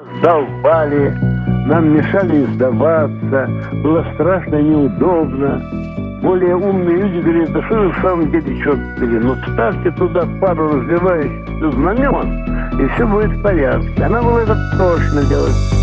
Долбали, нам мешали сдаваться, было страшно и неудобно. Более умные люди говорят: да что вы в самом деле, черт побери, ну ставьте туда пару развивающихся знамен, и все будет в порядке. Она была это точно делать.